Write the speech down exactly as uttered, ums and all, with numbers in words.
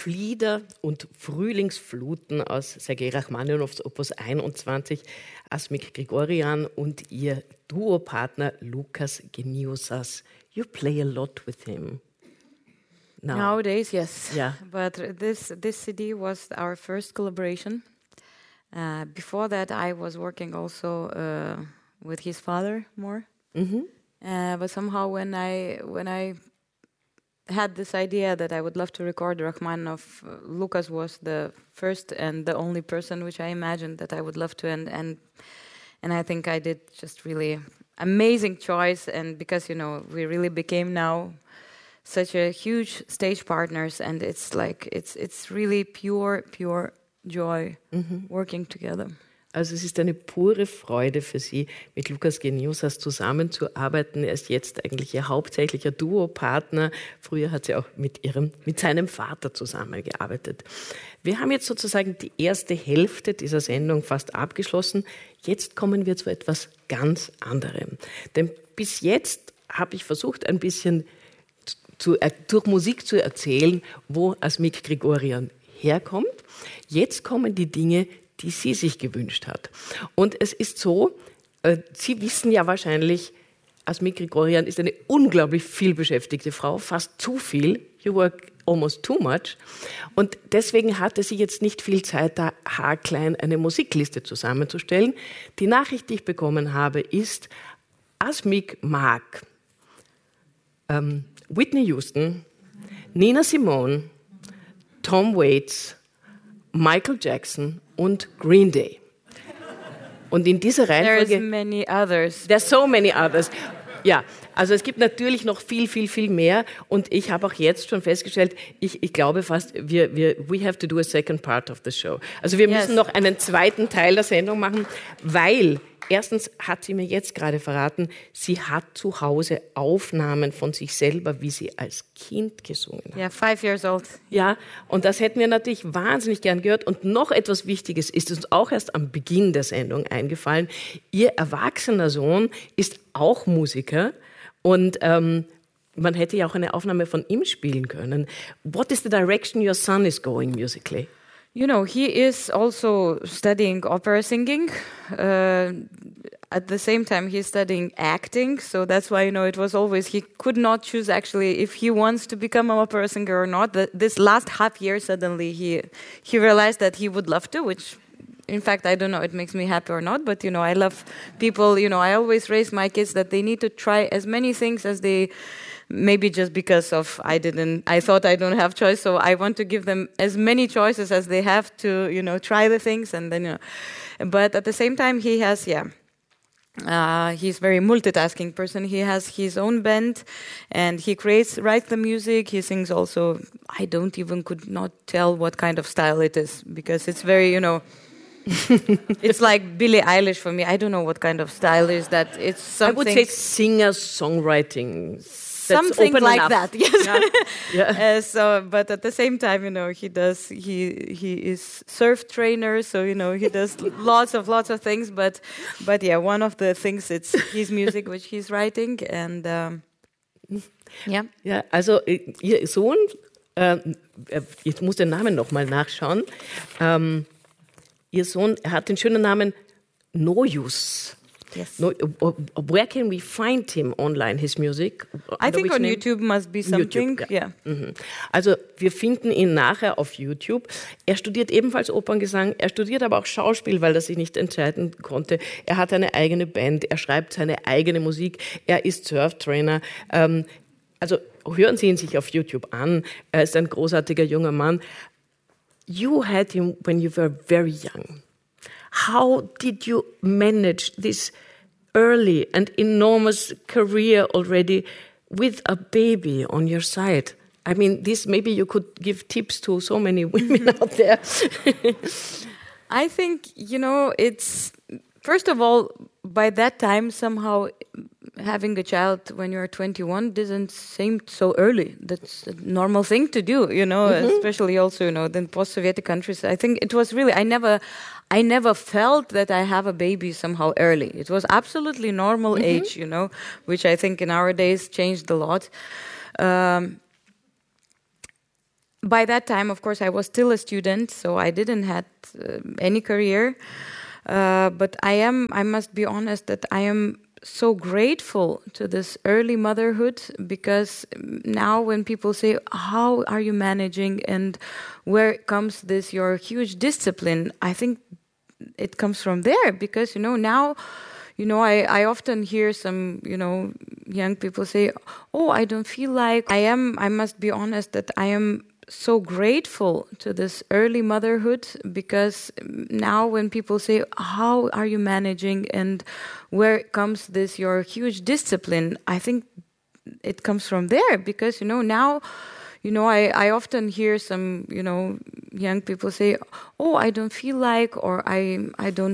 Flieder und Frühlingsfluten aus Sergei Rachmaninows Opus einundzwanzig, Asmik Grigoryan und ihr Duopartner Lukas Geniusas. You play a lot with him. Now. Nowadays, yes. Yeah. But this this C D was our first collaboration. Uh, before that, I was working also uh, with his father more. Mm-hmm. Uh, but somehow, when I when I had this idea that I would love to record Rachmaninoff, uh, Lucas was the first and the only person which I imagined that I would love to, and and and I think I did just really amazing choice. And because you know we really became now such a huge stage partners, and it's like it's it's really pure pure joy Mhm. working together. Also es ist eine pure Freude für Sie, mit Lukas Geniusas zusammenzuarbeiten. Er ist jetzt eigentlich Ihr hauptsächlicher Duopartner. Früher hat sie auch mit, ihrem, mit seinem Vater zusammengearbeitet. Wir haben jetzt sozusagen die erste Hälfte dieser Sendung fast abgeschlossen. Jetzt kommen wir zu etwas ganz anderem. Denn bis jetzt habe ich versucht, ein bisschen zu, durch Musik zu erzählen, wo Asmik Grigoryan herkommt. Jetzt kommen die Dinge, die sie sich gewünscht hat. Und es ist so, äh, Sie wissen ja wahrscheinlich, Asmik Grigoryan ist eine unglaublich vielbeschäftigte Frau, fast zu viel. You work almost too much. Und deswegen hatte sie jetzt nicht viel Zeit, da haarklein eine Musikliste zusammenzustellen. Die Nachricht, die ich bekommen habe, ist, Asmik mag ähm, Whitney Houston, Nina Simone, Tom Waits, Michael Jackson und Green Day. Und in dieser Reihenfolge... There's many others. There's so many others. Ja, also es gibt natürlich noch viel, viel, viel mehr. Und ich habe auch jetzt schon festgestellt, ich, ich glaube fast, wir, wir, we have to do a second part of the show. Also wir Yes. müssen noch einen zweiten Teil der Sendung machen, weil... Erstens hat sie mir jetzt gerade verraten, sie hat zu Hause Aufnahmen von sich selber, wie sie als Kind gesungen hat. Yeah, five years old. Ja, und das hätten wir natürlich wahnsinnig gern gehört. Und noch etwas Wichtiges ist uns auch erst am Beginn der Sendung eingefallen. Ihr erwachsener Sohn ist auch Musiker und ähm, man hätte ja auch eine Aufnahme von ihm spielen können. What is the direction your son is going musically? You know, he is also studying opera singing. Uh, at the same time, he's studying acting. So that's why, you know, it was always, he could not choose actually if he wants to become an opera singer or not. The, this last half year, suddenly he he realized that he would love to, which in fact, I don't know, it makes me happy or not. But, you know, I love people, you know, I always raise my kids that they need to try as many things as they... Maybe just because of I didn't, I thought I don't have choice, so I want to give them as many choices as they have to, you know, try the things, and then, you know. But at the same time, he has, yeah, uh, he's very multitasking person. He has his own band, and he creates, writes the music. He sings also. I don't even could not tell what kind of style it is because it's very, you know. It's like Billie Eilish for me. I don't know what kind of style is that. It's something. I would say singer-songwriting. That's something like enough. that, yes. Yeah. Yeah. Uh, so, but at the same time, you know, he does. He he is surf trainer, so you know he does lots of lots of things. But but yeah, one of the things it's his music which he's writing, and um, yeah. Ja, also Ihr Sohn, äh, ich muss den Namen noch mal nachschauen. Ähm, Ihr Sohn, er hat den schönen Namen Nojus. Yes. No, where can we find him online, his music? I think on name? YouTube must be something. YouTube, ja. Yeah. Mhm. Also wir finden ihn nachher auf YouTube. Er studiert ebenfalls Operngesang. Er studiert aber auch Schauspiel, weil er sich nicht entscheiden konnte. Er hat eine eigene Band. Er schreibt seine eigene Musik. Er ist Surftrainer. Ähm, also hören Sie ihn sich auf YouTube an. Er ist ein großartiger junger Mann. You had him when you were very young. How did you manage this early and enormous career already with a baby on your side? I mean, this maybe you could give tips to so many women out there. I think, you know, it's, first of all, by that time, somehow having a child when you're twenty-one doesn't seem so early. That's a normal thing to do, you know, mm-hmm. especially also, you know, in post-Soviet countries. I think it was really, I never, I never felt that I have a baby somehow early. It was absolutely normal mm-hmm. age, you know, which I think in our days changed a lot. Um, by that time, of course, I was still a student, so I didn't have uh, any career. Uh, but I am, I must be honest, that I am so grateful to this early motherhood, because now when people say, how are you managing and where comes this, your huge discipline, I think it comes from there, because, you know, now, you know, I, I often hear some, you know, young people say, oh, I don't feel like I am, I must be honest, that I am so grateful to this early motherhood, because now when people say, how are you managing and where comes this, your huge discipline, I think it comes from there, because, you know, now, you know, I, I often hear some, you know, young people say, oh, I don't feel like, or I, I don't